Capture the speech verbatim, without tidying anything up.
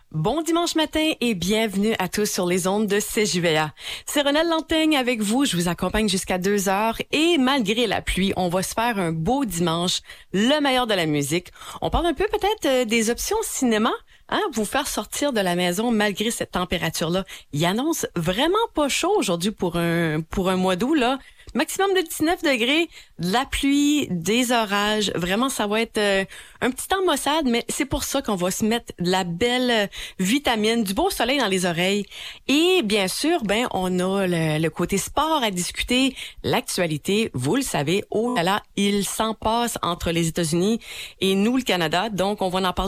Bon dimanche matin et bienvenue à tous sur les ondes de C J V A. C'est Renelle Lantaigne avec vous, je vous accompagne jusqu'à deux heures et malgré la pluie, on va se faire un beau dimanche, le meilleur de la musique. On parle un peu peut-être euh, des options cinéma, hein, vous faire sortir de la maison malgré cette température-là. Il annonce vraiment pas chaud aujourd'hui pour un pour un mois d'août, là. Maximum de dix-neuf degrés, de la pluie, des orages. Vraiment, ça va être euh, un petit temps maussade, mais c'est pour ça qu'on va se mettre de la belle euh, vitamine, du beau soleil dans les oreilles. Et bien sûr, ben on a le, le côté sport à discuter, l'actualité. Vous le savez, oh là là, il s'en passe entre les États-Unis et nous, le Canada. Donc, on va en parler